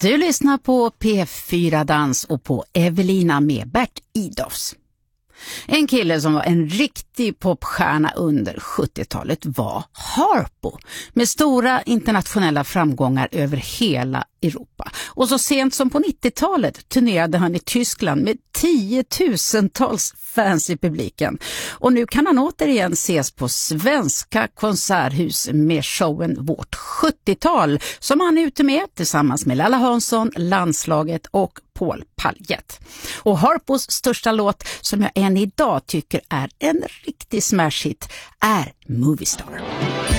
Du lyssnar på P4 Dans och på Evelina med Bert Idofs. En kille som var en riktig popstjärna under 70-talet var Harpo, med stora internationella framgångar över hela Europa. Och så sent som på 90-talet turnerade han i Tyskland med 10-tusentals fans i publiken. Och nu kan han återigen ses på svenska konserthus med showen Vårt 70-tal, som han är ute med tillsammans med Lalla Hansson, Landslaget och Paul Paljet. Och Harpos största låt, som jag än idag tycker är en riktig smash hit, är Movie Star.